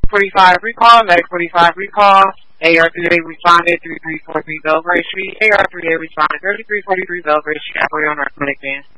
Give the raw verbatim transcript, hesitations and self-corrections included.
forty-five recall, Medic forty-five recall. A R three A responded three three four three Belgrade Street. A R three A responded thirty-three forty-three Belgrade Street. Operator on our clinic van.